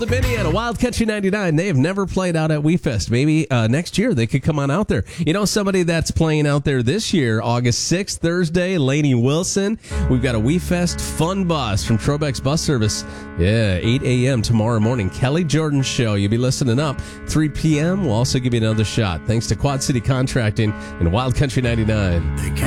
and Benny out of Wild Country 99. They have never played out at WeFest. Maybe next year they could come on out there. You know, somebody that's playing out there this year, August 6th, Thursday, Lainey Wilson. We've got a WeFest fun bus from Trobeck's Bus Service. Yeah, 8 a.m. tomorrow morning. Kelly Jordan Show. You'll be listening up. 3 p.m. We'll also give you another shot. Thanks to Quad City Contracting and Wild Country 99.